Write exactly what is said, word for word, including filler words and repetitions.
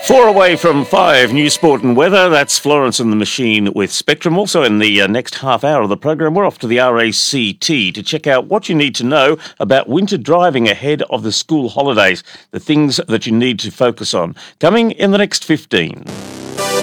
Four away from five, news, sport and weather. That's Florence and the Machine with Spectrum. Also in the uh, next half hour of the program, we're off to the R A C T to check out what you need to know about winter driving ahead of the school holidays, the things that you need to focus on. Coming in the next fifteen.